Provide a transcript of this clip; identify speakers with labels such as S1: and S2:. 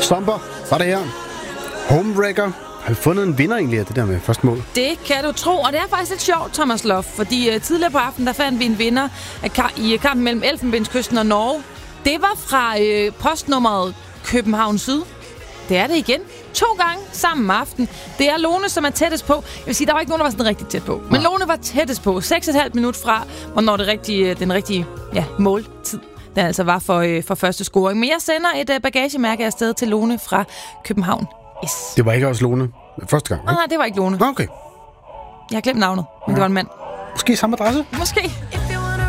S1: Stomper, var det her. Homewrecker. Har vi fundet en vinder egentlig af det der med første mål?
S2: Det kan du tro, og det er faktisk lidt sjovt, Thomas Loff, fordi tidligere på aftenen, der fandt vi en vinder i kampen mellem Elfenbenskysten og Norge. Det var fra postnummeret København Syd. Det er det igen. 2 gange samme aften. Det er Lone, som er tættest på. Jeg vil sige, der var ikke nogen, der var sådan rigtig tæt på. Men Lone var tættest på. 6,5 minut fra, hvornår den rigtige måltid, den altså var for første scoring. Men jeg sender et bagagemærke afsted til Lone fra København. Yes.
S1: Det var ikke også Lone første gang, ikke?
S2: Nej, det var ikke Lone.
S1: Okay.
S2: Jeg har glemt navnet, men det var en mand.
S1: Måske samme adresse?
S2: Måske.